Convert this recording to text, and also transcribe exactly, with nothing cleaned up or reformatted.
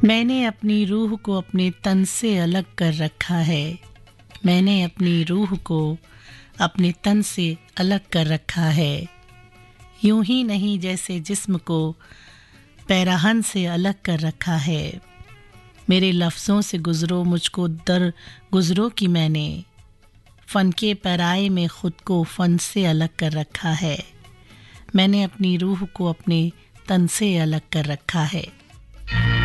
मैंने अपनी रूह को अपने तन से अलग कर रखा है। मैंने अपनी रूह को अपने तन से अलग कर रखा है। यूं ही नहीं जैसे जिस्म को पैराहन से अलग कर रखा है। मेरे लफ्ज़ों से गुज़रो मुझको दर गुज़रो कि मैंने फ़न के पैराए में ख़ुद को फ़न से अलग कर रखा है। मैंने अपनी रूह को अपने तन से अलग कर रखा है।